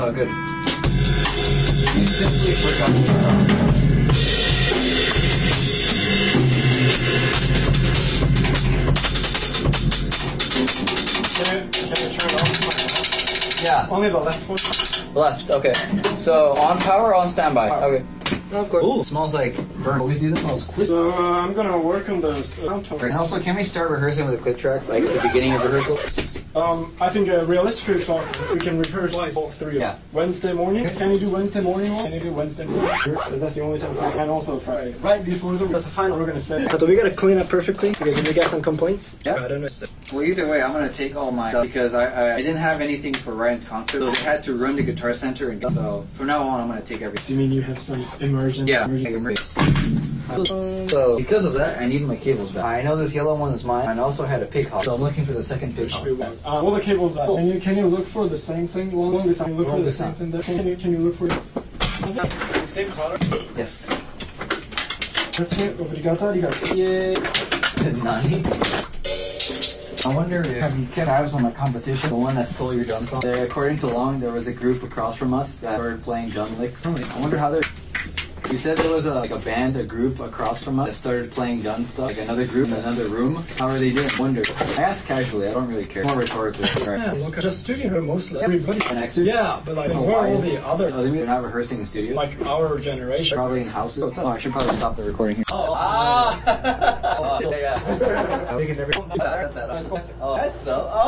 Oh, good. You simply forgot to stop. Can you turn it off? Yeah. Only the left one. Left, okay. So, on power or on standby? Okay. No, of course. Ooh, it smells like burnt. Always do this. Smells quick. So I'm gonna work on the sound tone. And also, can we start rehearsing with a clip track, like at the beginning of rehearsal? I think realistically, so we can rehearse twice, all three. Yeah. Wednesday morning. Can you do Wednesday morning one? Can you do Wednesday morning? Because that's the only time. And also Friday. Right before that's the final. We're gonna say. But we gotta clean up perfectly because if we get some complaints, Yeah. I don't know. Well, either way, I'm gonna take all my stuff because I didn't have anything for Ryan's concert, so they had to run to Guitar Center, and so from now on, I'm gonna take everything. You mean you have some emergency? Yeah. So because of that, I need my cables back. I know this yellow one is mine. I also had a pig hop, so I'm looking for the second pig hop. All the cables. Can you look for the same thing? Long this time. Can you look for the same thing there? Can you look for the same color? Yes. Obrigado, arigato. Yay. Nani? I wonder if have you kept tabs on the competition, the one that stole your drum song? According to Long, there was a group across from us that started playing drum licks. I wonder how they're. You said there was a band, a group across from us that started playing gun stuff, like another group in another room. How are they doing? I wonder. I asked casually, I don't really care. More rhetorically. Right. Yeah, look, just studio here mostly. Everybody. An extra? Yeah, but like, where are all the other? Oh, they're not rehearsing in studios? Like our generation. Probably in houses. Oh, I should probably stop the recording here. Oh, ah! Oh, yeah. Taking everything. Oh, that's so.